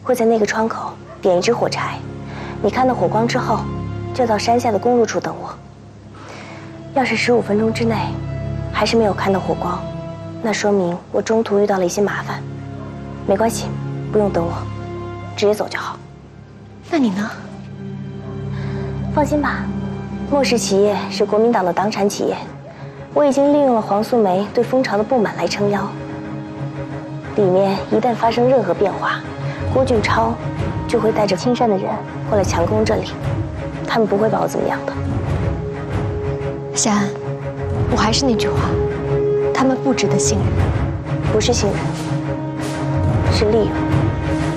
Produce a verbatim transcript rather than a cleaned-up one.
会在那个窗口点一支火柴，你看到火光之后，就到山下的公路处等我。要是十五分钟之内还是没有看到火光，那说明我中途遇到了一些麻烦。没关系，不用等我，直接走就好。 那你呢？ 放心吧，莫氏企业是国民党的党产企业，我已经利用了黄素梅对蜂巢的不满来撑腰。里面一旦发生任何变化，郭俊超就会带着青山的人过来强攻这里，他们不会把我怎么样的。 夏安，我还是那句话，他们不值得信任。 不是信任，是利用。